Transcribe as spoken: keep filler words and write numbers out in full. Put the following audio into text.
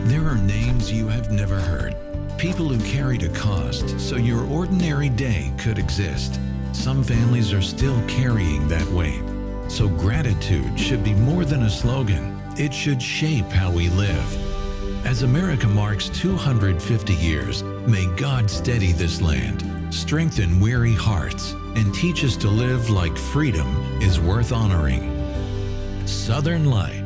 There are names you have never heard. People who carried a cost so your ordinary day could exist. Some families are still carrying that weight. So gratitude should be more than a slogan. It should shape how we live. As America marks two hundred fifty years, may God steady this land, strengthen weary hearts, and teach us to live like freedom is worth honoring. Southern Light.